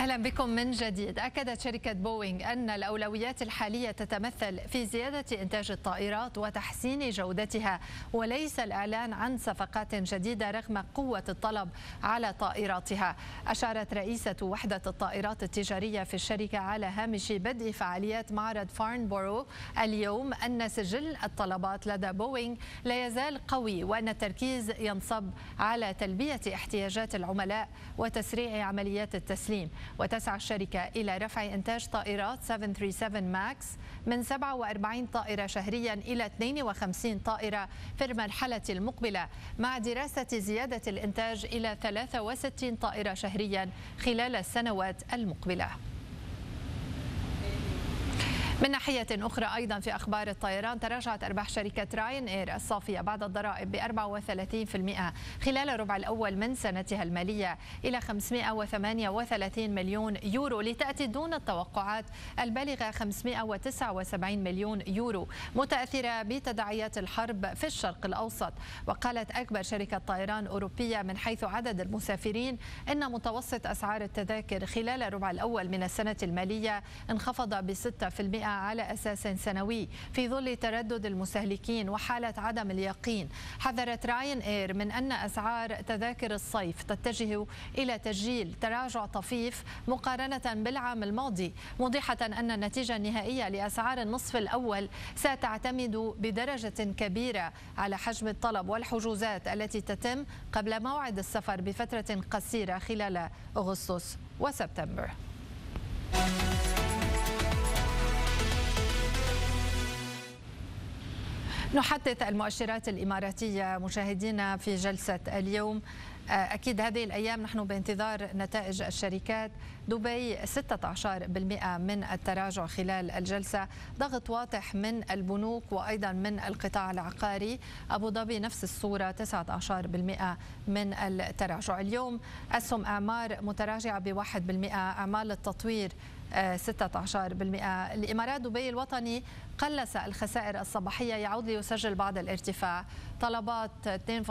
أهلا بكم من جديد. أكدت شركة بوينغ أن الأولويات الحالية تتمثل في زيادة إنتاج الطائرات وتحسين جودتها، وليس الإعلان عن صفقات جديدة رغم قوة الطلب على طائراتها. أشارت رئيسة وحدة الطائرات التجارية في الشركة على هامش بدء فعاليات معرض فارنبورو اليوم أن سجل الطلبات لدى بوينغ لا يزال قوي، وأن التركيز ينصب على تلبية احتياجات العملاء وتسريع عمليات التسليم. وتسعى الشركة إلى رفع إنتاج طائرات 737 ماكس من 47 طائرة شهريا إلى 52 طائرة في المرحلة المقبلة، مع دراسة زيادة الإنتاج إلى 63 طائرة شهريا خلال السنوات المقبلة. من ناحية أخرى أيضا في أخبار الطيران، تراجعت أرباح شركة راين إير الصافية بعد الضرائب ب 34% خلال الربع الأول من سنتها المالية إلى 538 مليون يورو، لتأتي دون التوقعات البالغة 579 مليون يورو، متأثرة بتداعيات الحرب في الشرق الأوسط. وقالت أكبر شركة طيران أوروبية من حيث عدد المسافرين إن متوسط أسعار التذاكر خلال الربع الأول من السنة المالية انخفض ب6% على أساس سنوي في ظل تردد المستهلكين وحالة عدم اليقين. حذرت راين إير من أن أسعار تذاكر الصيف تتجه إلى تسجيل تراجع طفيف مقارنة بالعام الماضي، موضحة أن النتيجة النهائية لأسعار النصف الأول ستعتمد بدرجة كبيرة على حجم الطلب والحجوزات التي تتم قبل موعد السفر بفترة قصيرة خلال أغسطس وسبتمبر. نحدث المؤشرات الإماراتية مشاهدينا في جلسة اليوم. أكيد هذه الأيام نحن بانتظار نتائج الشركات. دبي 16% من التراجع خلال الجلسة، ضغط واضح من البنوك وأيضا من القطاع العقاري. أبو ظبي نفس الصورة 19% من التراجع. اليوم أسهم أعمار متراجعة ب1%، أعمال التطوير 16%. الإمارات دبي الوطني قلص الخسائر الصباحية، يعود ليسجل بعض الارتفاع. طلبات